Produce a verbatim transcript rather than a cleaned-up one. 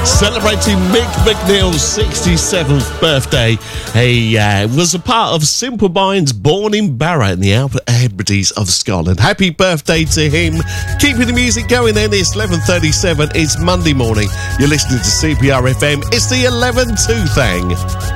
Celebrating Mick McNeil's sixty-seventh birthday. He uh, was a part of Simple Minds, born in Barra in the Outer Hebrides of Scotland. Happy birthday to him. Keeping the music going then, it's eleven thirty-seven. It's Monday morning. You're listening to C P R F M. It's the eleven two thing.